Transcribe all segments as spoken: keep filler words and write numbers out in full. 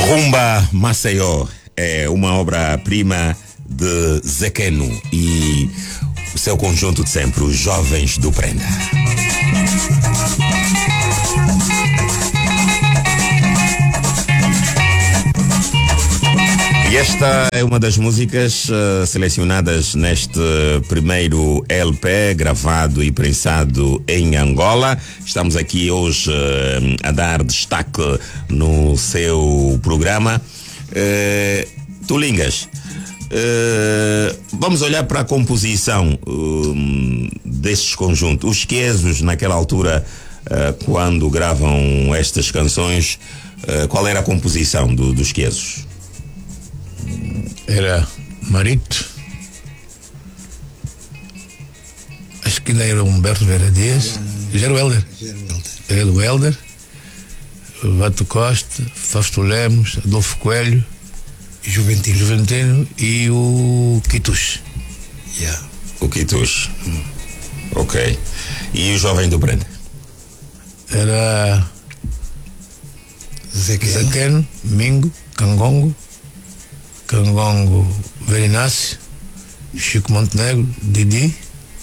Rumba Maceió é uma obra-prima de Zequeno e o seu conjunto de sempre, os Jovens do Prenda. E esta é uma das músicas uh, selecionadas neste primeiro L P, gravado e prensado em Angola. Estamos aqui hoje uh, a dar destaque no seu programa. Uh, Tulingas, uh, vamos olhar para a composição uh, destes conjuntos. Os Quesos, naquela altura, uh, quando gravam estas canções, uh, qual era a composição do, dos Quesos? Era Marito, acho que ainda era Humberto Vera Dias, já era o Helder, era o Helder, Vato Costa, Fausto Lemos, Adolfo Coelho, Juventino, Juventino e o Quitus. Yeah. O Quitus. Hum. Ok. E o Jovem do Prenda? Era Zequeno, Zequeno, Mingo, Cangongo, Cangongo Verinácio, Chico Montenegro, Didi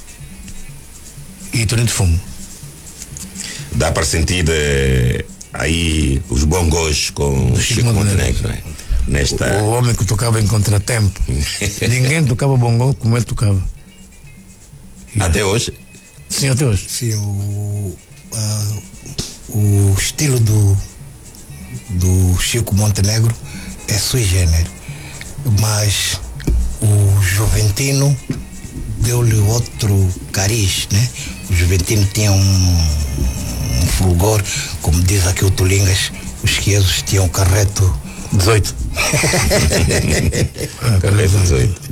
e Toninho de Fumo. Dá para sentir eh, aí os bongos com Chico, Chico Montenegro, não é? Nesta... O, o homem que tocava em contratempo. Ninguém tocava bongo como ele tocava. E, até hoje? Sim, até hoje. Sim, o, uh, o estilo do, do Chico Montenegro é sui generis. Mas o Juventino deu-lhe outro cariz, né? O Juventino tinha um, um fulgor, como diz aqui o Tulingas, os Quesos tinham carreto dezoito. Carreto dezoito.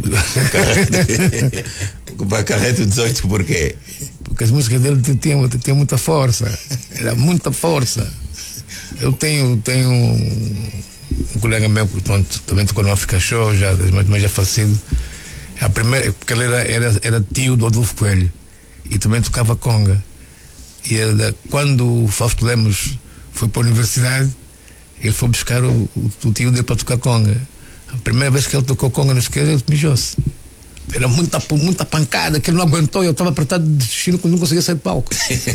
Carreto dezoito por quê? Porque as músicas dele tinham, tinham muita força. Era muita força. Eu tenho, tenho um, um colega meu que pronto, também tocou no África Show, já, mas já falecido. A primeira, porque ele era, era, era tio do Adolfo Coelho e também tocava conga. E ele, quando o Fausto Lemos foi para a universidade, ele foi buscar o, o, o tio dele para tocar conga. A primeira vez que ele tocou conga no esquerdo, ele mijou-se. Era muita, muita pancada que ele não aguentou e eu estava apertado de destino quando não conseguia sair do palco.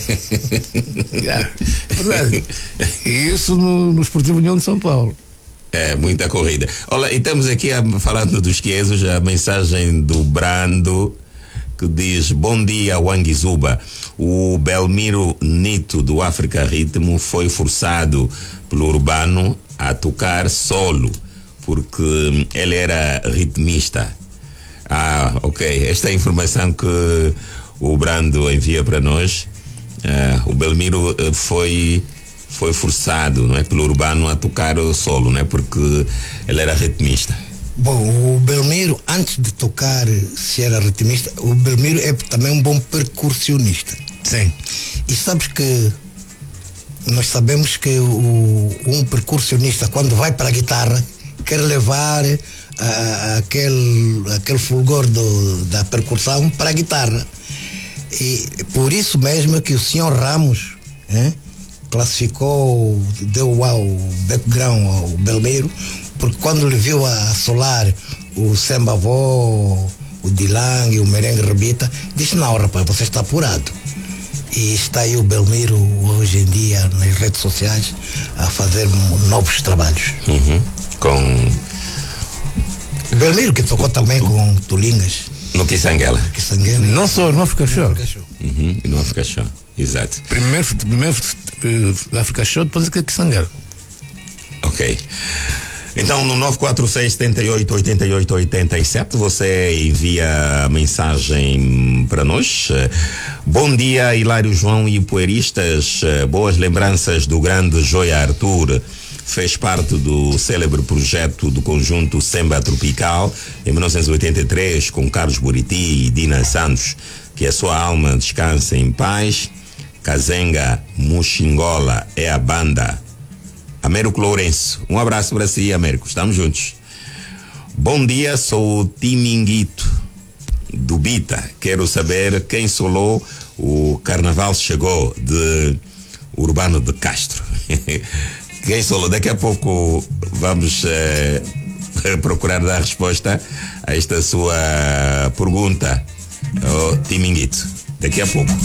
Yeah, é verdade. E isso no, no Esportivo União de São Paulo. É, muita corrida. Olha, e estamos aqui a, falando dos Quesos, a mensagem do Brando, que diz: bom dia, Wangizuba. O Belmiro Nito, do África Ritmo, foi forçado pelo Urbano a tocar solo, porque ele era ritmista. Ah, ok. Esta é a informação que o Brando envia para nós. Uh, o Belmiro uh, foi... foi forçado, não é, pelo Urbano a tocar o solo, não é, porque ele era ritmista. Bom, o Belmiro, antes de tocar, se era ritmista, o Belmiro é também um bom percussionista. Sim. E sabes que nós sabemos que o, um percussionista, quando vai para a guitarra, quer levar a, aquele, aquele fulgor do, da percussão para a guitarra. E por isso mesmo que o senhor Ramos, hein, classificou, deu o background ao Belmiro, porque quando ele viu a solar o Sembavô, o Dilang e o Merengue Rebita, disse: não, rapaz, você está apurado. E está aí o Belmiro hoje em dia nas redes sociais a fazer novos trabalhos. Uhum. Com o Belmiro que tocou também com Tulingas no Kisangela. Kisangela. Não só no África Show. Uhum. No África Show. Exato. Primeiro, primeiro uh, África Show, depois aqui Kisangela. Ok. Então, no nove quatro seis, sete oito, oito oito oito sete, você envia a mensagem para nós. Bom dia, Hilário João e poeiristas. Boas lembranças do grande Joia Arthur. Fez parte do célebre projeto do conjunto Semba Tropical em mil novecentos e oitenta e três com Carlos Buriti e Dina Santos. Que a sua alma descanse em paz. Kazenga Muxingola é a banda. Américo Lourenço, um abraço para si, Américo, estamos juntos. Bom dia, sou o Timinguito do Bita. Quero saber quem solou o Carnaval Chegou de Urbano de Castro. Fiquei solo. Daqui a pouco vamos eh, procurar dar resposta a esta sua pergunta, oh, Timinguito. Daqui a pouco.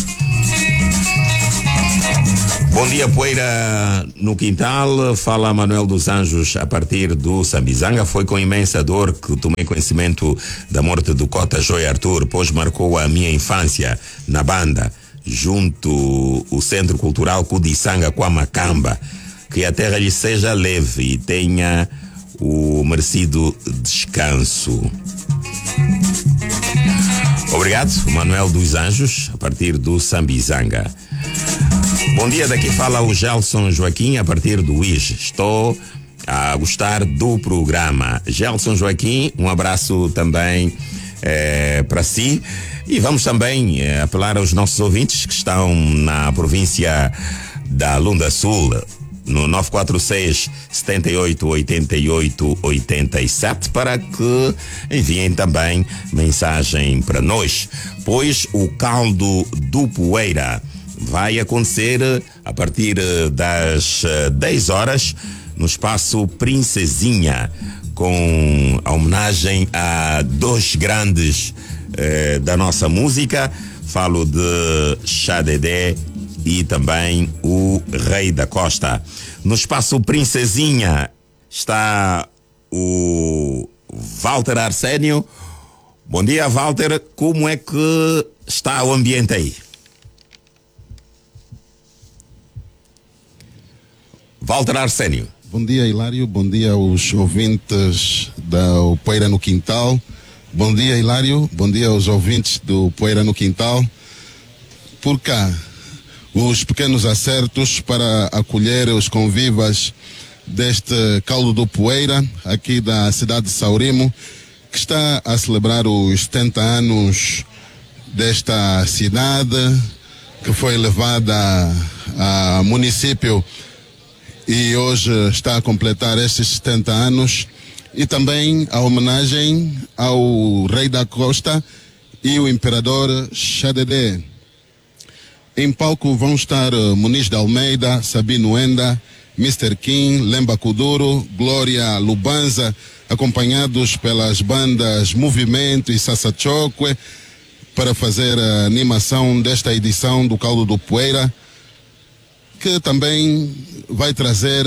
Bom dia, Poeira no Quintal. Fala Manuel dos Anjos a partir do Sambizanga. Foi com imensa dor que tomei conhecimento da morte do Cota Joy Arthur, pois marcou a minha infância na banda, junto o Centro Cultural Kudisanga com a Macamba. Que a terra lhe seja leve e tenha o merecido descanso. Obrigado, Manuel dos Anjos, a partir do Sambizanga. Bom dia, daqui fala o Gelson Joaquim, a partir do I S. Estou a gostar do programa. Gelson Joaquim, um abraço também eh, para si. E vamos também eh, apelar aos nossos ouvintes que estão na província da Lunda Sul, no nove quatro seis, sete oito, oito oito, oito sete, para que enviem também mensagem para nós, pois o caldo do Poeira vai acontecer a partir das dez horas no espaço Princesinha, com a homenagem a dois grandes eh, da nossa música. Falo de Xadedé e também o Rei da Costa. No espaço Princesinha está o Walter Arsénio. Bom dia, Walter. Como é que está o ambiente aí? Walter Arsénio. Bom dia, Hilário. Bom dia aos ouvintes do Poeira no Quintal. Bom dia, Hilário. Bom dia aos ouvintes do Poeira no Quintal. Por cá, os pequenos acertos para acolher os convivas deste caldo do Poeira, aqui da cidade de Saurimo, que está a celebrar os setenta anos desta cidade, que foi levada a município e hoje está a completar estes setenta anos, e também a homenagem ao Rei da Costa e o Imperador Xadedé. Em palco vão estar Muniz de Almeida, Sabino Enda, mister Kim, Lemba Kuduro, Glória Lubanza, acompanhados pelas bandas Movimento e Sassachoque, para fazer a animação desta edição do Caldo do Poeira, que também vai trazer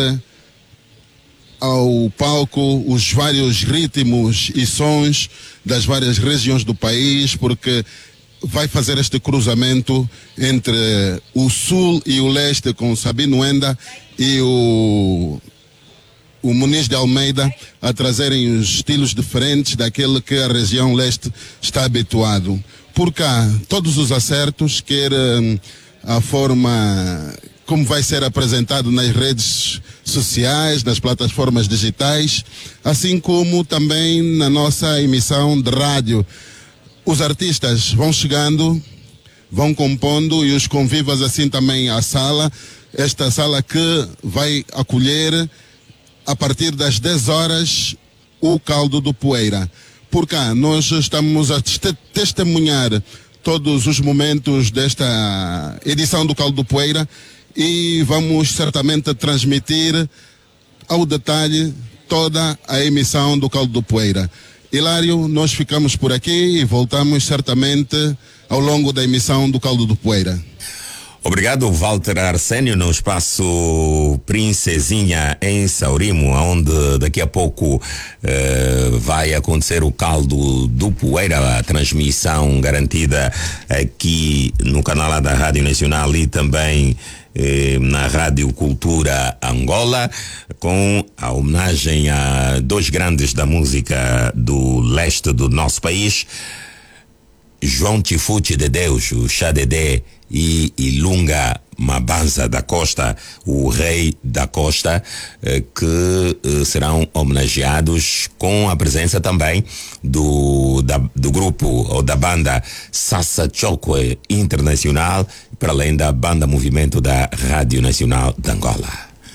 ao palco os vários ritmos e sons das várias regiões do país, porque vai fazer este cruzamento entre o sul e o leste, com Sabino Enda e o, o Muniz de Almeida, a trazerem os estilos diferentes daquele que a região leste está habituado. Por cá, todos os acertos, quer a forma como vai ser apresentado nas redes sociais, nas plataformas digitais, assim como também na nossa emissão de rádio. Os artistas vão chegando, vão compondo, e os convivas assim também à sala, esta sala que vai acolher a partir das dez horas o Caldo do Poeira. Por cá, nós estamos a testemunhar todos os momentos desta edição do Caldo do Poeira e vamos certamente transmitir ao detalhe toda a emissão do Caldo do Poeira. Hilário, nós ficamos por aqui e voltamos certamente ao longo da emissão do Caldo do Poeira. Obrigado, Walter Arsénio, no espaço Princesinha em Saurimo, onde daqui a pouco eh, vai acontecer o Caldo do Poeira, a transmissão garantida aqui no canal da Rádio Nacional e também eh, na Rádio Cultura Angola, com a homenagem a dois grandes da música do leste do nosso país, João Tifuti de Deus, o Xadedé, e Ilunga Mabanza da Costa, o Rei da Costa, eh, que eh, serão homenageados com a presença também do, da, do grupo ou da banda Sassachoque Internacional, para além da banda Movimento da Rádio Nacional de Angola.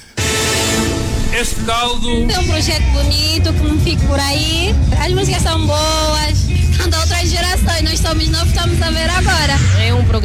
Este caldo é um projeto bonito que não fica por aí. As músicas são boas, são de outras gerações. Nós somos novos, estamos a ver agora. É um programa